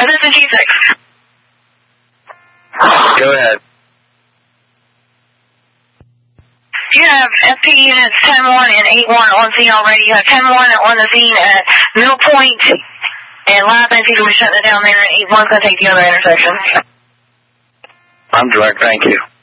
This is G6. Go ahead. You have FP units 10-1 and 8-1 on Z already. You have 10-1 on the Z at Middle Point, and Lab NZ will be shutting it down there, and 8-1's going to take the other intersection. I'm direct, thank you.